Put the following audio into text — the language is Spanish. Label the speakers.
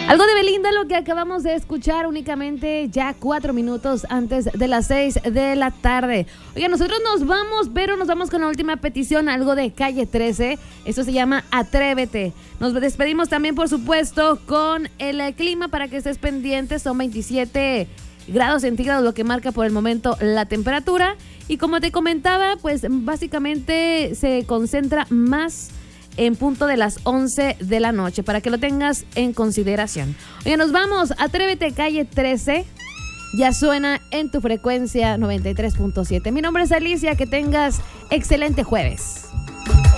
Speaker 1: Algo de Belinda, lo que acabamos de escuchar, únicamente ya 4 minutos antes de las 6 de la tarde. Oiga, nosotros nos vamos, pero nos vamos con la última petición, algo de Calle 13. Esto se llama Atrévete. Nos despedimos también, por supuesto, con el clima para que estés pendiente. Son 27 grados centígrados lo que marca por el momento la temperatura. Y como te comentaba, pues básicamente se concentra más en punto de las 11 de la noche, para que lo tengas en consideración. Oye, nos vamos. Atrévete, Calle 13. Ya suena en tu frecuencia 93.7. Mi nombre es Alicia. Que tengas excelente jueves.